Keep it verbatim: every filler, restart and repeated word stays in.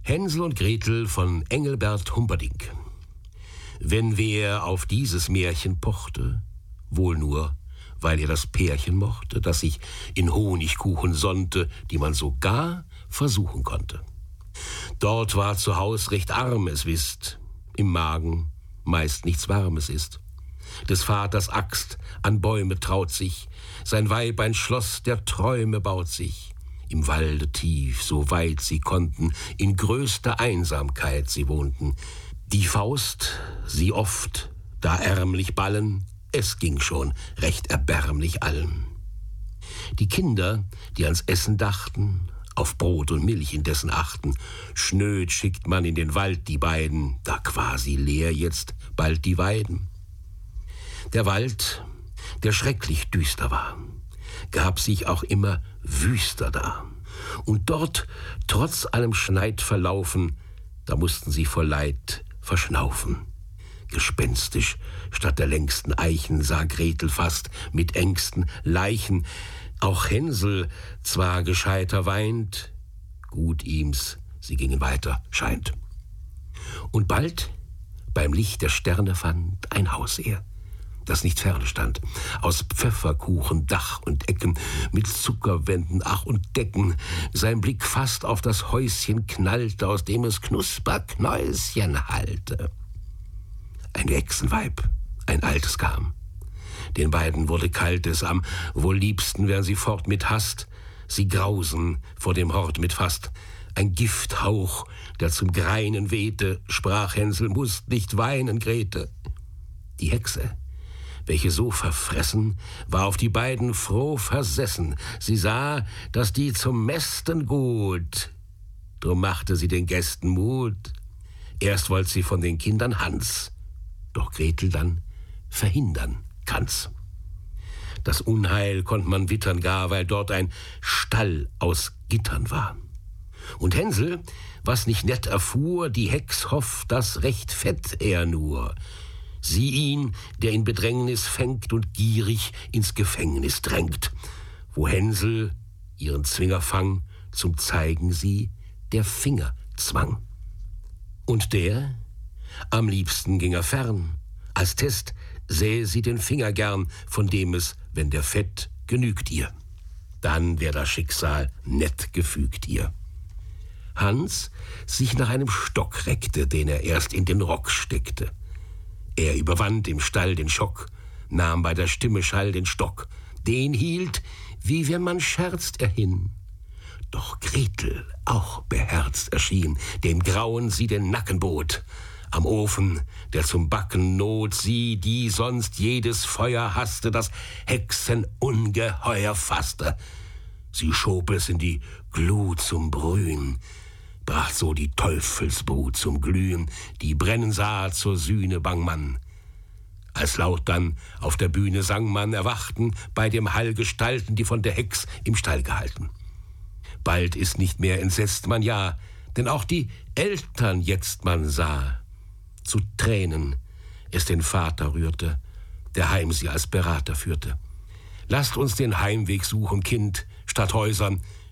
Hänsel und Gretel von Engelbert Humperdinck. Wenn wer auf dieses Märchen pochte, wohl nur, weil er das Pärchen mochte, das sich in Honigkuchen sonnte, die man sogar versuchen konnte. Dort war zu Haus recht arm, es wisst, im Magen meist nichts Warmes ist. Des Vaters Axt an Bäume traut sich, sein Weib ein Schloss der Träume baut sich. Im Walde tief, so weit sie konnten, in größter Einsamkeit sie wohnten. Die Faust, sie oft, da ärmlich ballen, es ging schon recht erbärmlich allen. Die Kinder, die ans Essen dachten, auf Brot und Milch indessen achten, schnöd schickt man in den Wald die beiden, da quasi leer jetzt bald die Weiden. Der Wald, der schrecklich düster war, gab sich auch immer wüster da. Und dort, trotz allem Schneid verlaufen, da mussten sie vor Leid verschnaufen. Gespenstisch statt der längsten Eichen sah Gretel fast mit Ängsten Leichen. Auch Hänsel zwar gescheiter weint, gut ihm's, sie gingen weiter, scheint. Und bald beim Licht der Sterne fand ein Haus er, das nicht ferne stand, aus Pfefferkuchen, Dach und Ecken, mit Zuckerwänden, ach und Decken. Sein Blick fast auf das Häuschen knallte, aus dem es Knusperknäuschen hallte. Ein Hexenweib, ein altes kam. Den beiden wurde kalt, es am wohl liebsten wären sie fort mit Hast. Sie grausen vor dem Hort mit Fast. Ein Gifthauch, der zum Greinen wehte, sprach Hänsel, mußt nicht weinen, Grete. Die Hexe, welche so verfressen, war auf die beiden froh versessen. Sie sah, dass die zum Mästen gut, drum machte sie den Gästen Mut. Erst wollt sie von den Kindern Hans, doch Gretel dann verhindern kann's. Das Unheil konnt man wittern gar, weil dort ein Stall aus Gittern war. Und Hänsel, was nicht nett erfuhr, die Hex hofft, das recht fett er nur. Sie ihn, der in Bedrängnis fängt und gierig ins Gefängnis drängt. Wo Hänsel ihren Zwingerfang zum Zeigen sie der Finger zwang. Und der, am liebsten ging er fern, als Test sähe sie den Finger gern, von dem es, wenn der Fett, genügt ihr. Dann wär das Schicksal nett gefügt ihr. Hans sich nach einem Stock reckte, den er erst in den Rock steckte. Er überwand im Stall den Schock, nahm bei der Stimme Schall den Stock. Den hielt, wie wenn man scherzt, er hin. Doch Gretel auch beherzt erschien, dem Grauen sie den Nacken bot. Am Ofen, der zum Backen not, sie, die sonst jedes Feuer hasste, das Hexenungeheuer fasste. Sie schob es in die Glut zum Brühen, bracht so die Teufelsbrut zum Glühen, die brennen sah zur Sühne Bangmann. Als laut dann auf der Bühne sang man, erwachten bei dem Hall Gestalten, die von der Hex im Stall gehalten. Bald ist nicht mehr entsetzt man, ja, denn auch die Eltern jetzt man sah. Zu Tränen es den Vater rührte, der heim sie als Berater führte. Lasst uns den Heimweg suchen, Kind, statt Häusern,